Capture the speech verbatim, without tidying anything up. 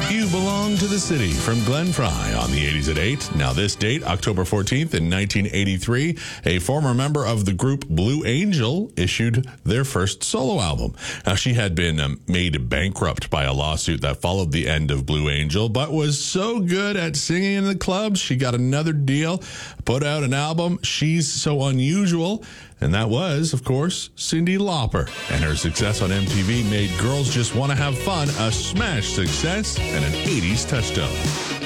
You Belong to the City from Glenn Fry on the eighties at eight. Now this date, October fourteenth in nineteen eighty-three, a former member of the group Blue Angel issued their first solo album. Now she had been um, made bankrupt by a lawsuit that followed the end of Blue Angel, but was so good at singing in the clubs, she got another deal, put out an album, She's So Unusual. And that was, of course, Cyndi Lauper. And her success on M T V made Girls Just Want to Have Fun a smash success and an eighties touchstone.